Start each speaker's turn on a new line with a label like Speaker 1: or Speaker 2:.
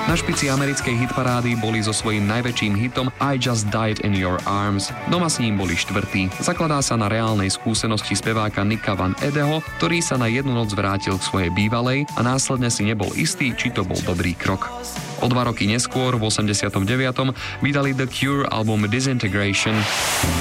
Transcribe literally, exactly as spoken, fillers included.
Speaker 1: Na špici americkej hitparády boli so svojím najväčším hitom I Just Died in Your Arms. Doma s ním boli štvrtý. Zakladá sa na reálnej skúsenosti speváka Nicka Van Edeho, ktorý sa na jednu noc vrátil k svojej bývalej a následne si nebol istý, či to bol dobrý krok. O dva roky neskôr, v osemdesiatom deviatom vydali The Cure album Disintegration.